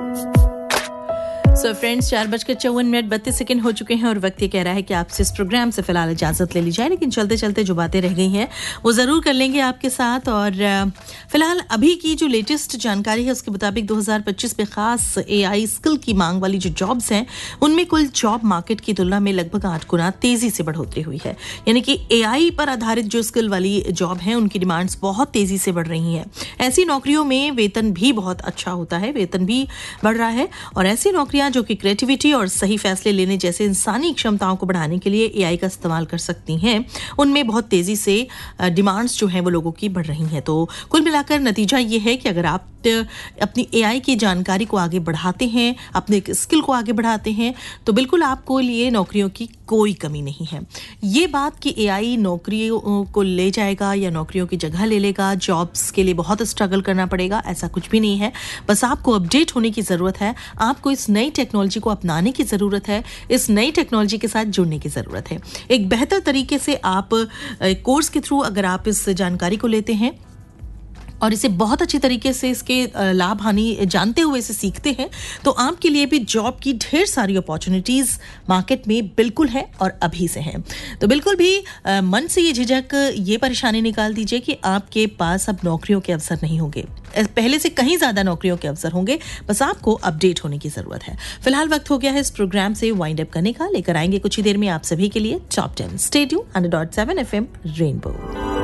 So friends 4:54 हो चुके हैं और वक्त ये कह रहा है कि आपसे इस प्रोग्राम से फिलहाल इजाज़त ले ली जाए, लेकिन चलते चलते जो बातें रह गई हैं वो ज़रूर कर लेंगे आपके साथ। और फिलहाल अभी की जो लेटेस्ट जानकारी है उसके मुताबिक 2025 में ख़ास AI स्किल की मांग वाली जो जॉब्स हैं उनमें कुल जॉब मार्केट की तुलना में लगभग 8 गुना तेज़ी से बढ़ोतरी हुई है। यानी कि AI पर आधारित जो स्किल वाली जॉब हैं उनकी डिमांड्स बहुत तेज़ी से बढ़ रही हैं। ऐसी नौकरियों में वेतन भी बहुत अच्छा होता है, वेतन भी बढ़ रहा है और ऐसी नौकरियां जो कि क्रिएटिविटी और सही फैसले लेने जैसे इंसानी क्षमताओं को बढ़ाने के लिए AI का इस्तेमाल कर सकती हैं, उनमें बहुत तेजी से डिमांड्स जो हैं वो लोगों की बढ़ रही हैं। तो कुल मिलाकर नतीजा ये है कि अगर आप अपनी AI की जानकारी को आगे बढ़ाते हैं, अपने स्किल को आगे बढ़ाते हैं, तो बिल्कुल आपको लिए नौकरियों की कोई कमी नहीं है। ये बात कि AI नौकरियों को ले जाएगा या नौकरियों की जगह ले लेगा, जॉब्स के लिए बहुत स्ट्रगल करना पड़ेगा, ऐसा कुछ भी नहीं है। बस आपको अपडेट होने की ज़रूरत है, आपको इस नई टेक्नोलॉजी को अपनाने की ज़रूरत है, इस नई टेक्नोलॉजी के साथ जुड़ने की ज़रूरत है। एक बेहतर तरीके से आप कोर्स के थ्रू अगर आप इस जानकारी को लेते हैं और इसे बहुत अच्छी तरीके से इसके लाभ हानि जानते हुए इसे सीखते हैं, तो आपके लिए भी जॉब की ढेर सारी अपॉर्चुनिटीज़ मार्केट में बिल्कुल है और अभी से हैं। तो बिल्कुल भी मन से ये झिझक, ये परेशानी निकाल दीजिए कि आपके पास अब नौकरियों के अवसर नहीं होंगे, पहले से कहीं ज़्यादा नौकरियों के अवसर होंगे, बस आपको अपडेट होने की ज़रूरत है। फिलहाल वक्त हो गया है इस प्रोग्राम से वाइंड अप करने का। लेकर आएंगे कुछ ही देर में आप सभी के लिए top 10 stay tuned 100.7 FM rainbow.